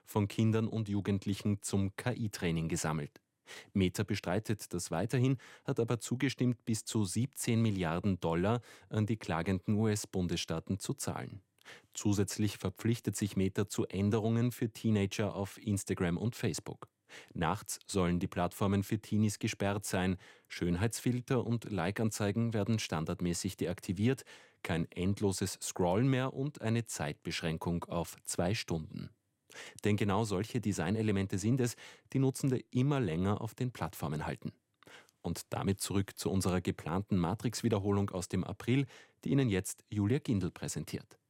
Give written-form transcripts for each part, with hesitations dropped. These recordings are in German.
von Kindern und Jugendlichen zum KI-Training gesammelt. Meta bestreitet das weiterhin, hat aber zugestimmt, bis zu 17 Milliarden Dollar an die klagenden US-Bundesstaaten zu zahlen. Zusätzlich verpflichtet sich Meta zu Änderungen für Teenager auf Instagram und Facebook. Nachts sollen die Plattformen für Teenies gesperrt sein. Schönheitsfilter und Like-Anzeigen werden standardmäßig deaktiviert, kein endloses Scrollen mehr und eine Zeitbeschränkung auf 2 Stunden. Denn genau solche Designelemente sind es, die Nutzende immer länger auf den Plattformen halten. Und damit zurück zu unserer geplanten Matrix-Wiederholung aus dem April, die Ihnen jetzt Julia Gindl präsentiert.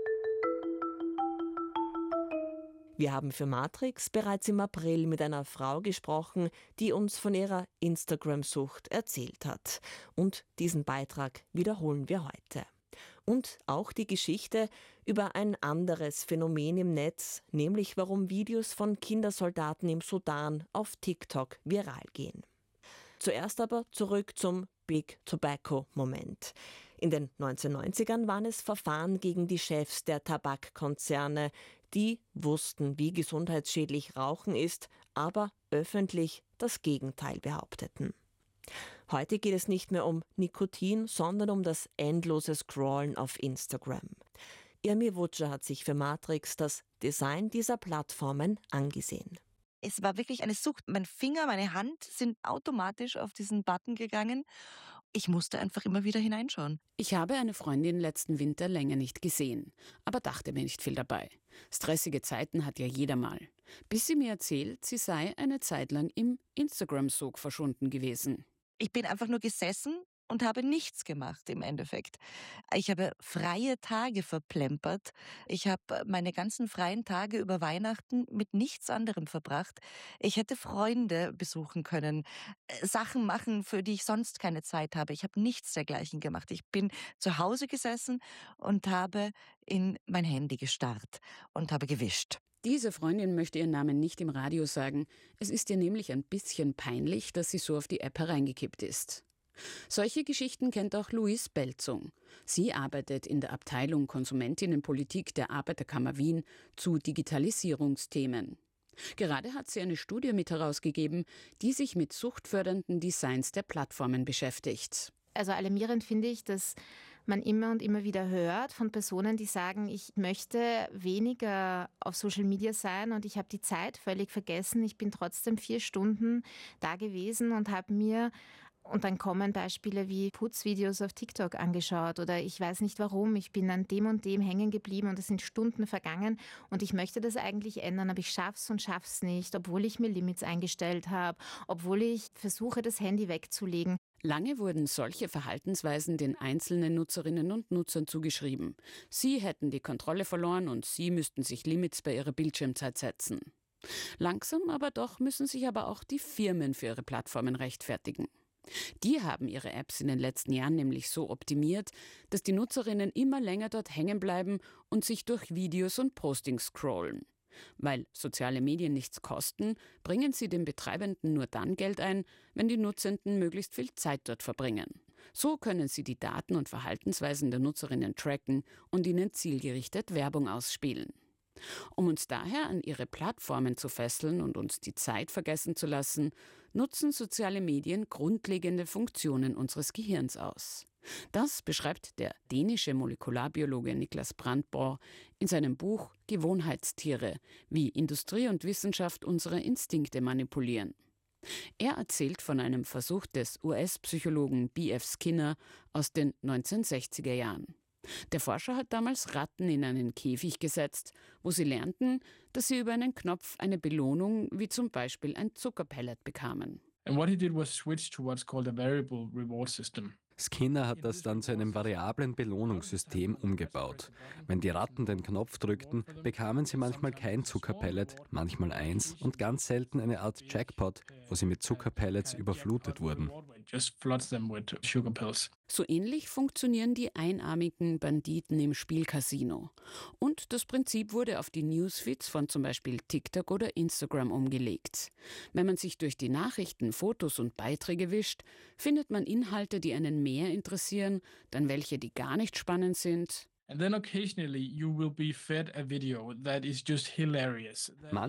Wir haben für Matrix bereits im April mit einer Frau gesprochen, die uns von ihrer Instagram-Sucht erzählt hat. Und diesen Beitrag wiederholen wir heute. Und auch die Geschichte über ein anderes Phänomen im Netz, nämlich warum Videos von Kindersoldaten im Sudan auf TikTok viral gehen. Zuerst aber zurück zum Big Tobacco-Moment. In den 1990ern waren es Verfahren gegen die Chefs der Tabakkonzerne, die wussten, wie gesundheitsschädlich Rauchen ist, aber öffentlich das Gegenteil behaupteten. Heute geht es nicht mehr um Nikotin, sondern um das endlose Scrollen auf Instagram. Irmi Wutscher hat sich für Matrix das Design dieser Plattformen angesehen. Es war wirklich eine Sucht. Mein Finger, meine Hand sind automatisch auf diesen Button gegangen. Ich musste einfach immer wieder hineinschauen. Ich habe eine Freundin letzten Winter länger nicht gesehen, aber dachte mir nicht viel dabei. Stressige Zeiten hat ja jeder mal. Bis sie mir erzählt, sie sei eine Zeit lang im Instagram-Sog verschwunden gewesen. Ich bin einfach nur gesessen und habe nichts gemacht im Endeffekt. Ich habe freie Tage verplempert. Ich habe meine ganzen freien Tage über Weihnachten mit nichts anderem verbracht. Ich hätte Freunde besuchen können, Sachen machen, für die ich sonst keine Zeit habe. Ich habe nichts dergleichen gemacht. Ich bin zu Hause gesessen und habe in mein Handy gestarrt und habe gewischt. Diese Freundin möchte ihren Namen nicht im Radio sagen. Es ist ihr nämlich ein bisschen peinlich, dass sie so auf die App hereingekippt ist. Solche Geschichten kennt auch Louise Belzung. Sie arbeitet in der Abteilung Konsumentinnenpolitik der Arbeiterkammer Wien zu Digitalisierungsthemen. Gerade hat sie eine Studie mit herausgegeben, die sich mit suchtfördernden Designs der Plattformen beschäftigt. Also alarmierend finde ich, dass man immer und immer wieder hört von Personen, die sagen, ich möchte weniger auf Social Media sein und ich habe die Zeit völlig vergessen. Ich bin trotzdem 4 Stunden da gewesen und habe mir, und dann kommen Beispiele wie Putzvideos auf TikTok angeschaut oder ich weiß nicht warum, ich bin an dem und dem hängen geblieben und es sind Stunden vergangen und ich möchte das eigentlich ändern, aber ich schaff's nicht, obwohl ich mir Limits eingestellt habe, obwohl ich versuche, das Handy wegzulegen. Lange wurden solche Verhaltensweisen den einzelnen Nutzerinnen und Nutzern zugeschrieben. Sie hätten die Kontrolle verloren und sie müssten sich Limits bei ihrer Bildschirmzeit setzen. Langsam aber doch müssen sich aber auch die Firmen für ihre Plattformen rechtfertigen. Die haben ihre Apps in den letzten Jahren nämlich so optimiert, dass die Nutzerinnen immer länger dort hängen bleiben und sich durch Videos und Postings scrollen. Weil soziale Medien nichts kosten, bringen sie den Betreibenden nur dann Geld ein, wenn die Nutzenden möglichst viel Zeit dort verbringen. So können sie die Daten und Verhaltensweisen der Nutzerinnen tracken und ihnen zielgerichtet Werbung ausspielen. Um uns daher an ihre Plattformen zu fesseln und uns die Zeit vergessen zu lassen, nutzen soziale Medien grundlegende Funktionen unseres Gehirns aus. Das beschreibt der dänische Molekularbiologe Niklas Brandborg in seinem Buch Gewohnheitstiere, wie Industrie und Wissenschaft unsere Instinkte manipulieren. Er erzählt von einem Versuch des US-Psychologen B.F. Skinner aus den 1960er Jahren. Der Forscher hat damals Ratten in einen Käfig gesetzt, wo sie lernten, dass sie über einen Knopf eine Belohnung, wie zum Beispiel ein Zuckerpellet, bekamen. And what he did was switch to what's called a variable reward system. Skinner hat das dann zu einem variablen Belohnungssystem umgebaut. Wenn die Ratten den Knopf drückten, bekamen sie manchmal kein Zuckerpellet, manchmal eins und ganz selten eine Art Jackpot, wo sie mit Zuckerpellets überflutet wurden. So ähnlich funktionieren die einarmigen Banditen im Spielcasino. Und das Prinzip wurde auf die Newsfeeds von zum Beispiel TikTok oder Instagram umgelegt. Wenn man sich durch die Nachrichten, Fotos und Beiträge wischt, findet man Inhalte, die einen mehr interessieren, dann welche, die gar nicht spannend sind. And then occasionally you will be fed a video that is just hilarious. Manchmal